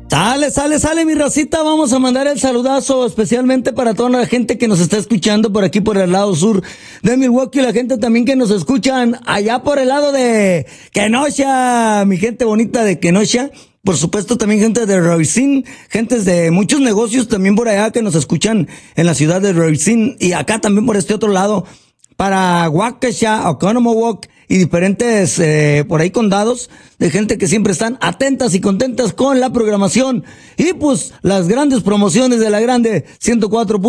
Sale, mi racita. Vamos a mandar el saludazo especialmente para toda la gente que nos está escuchando por aquí, por el lado sur de Milwaukee. La gente también que nos escuchan allá por el lado de Kenosha, mi gente bonita de Kenosha. Por supuesto, también gente de Racine, gentes de muchos negocios también por allá que nos escuchan en la ciudad de Racine. Y acá también por este otro lado, para Waukesha, Oconomowoc y diferentes por ahí condados de gente que siempre están atentas y contentas con la programación y pues las grandes promociones de la grande 104.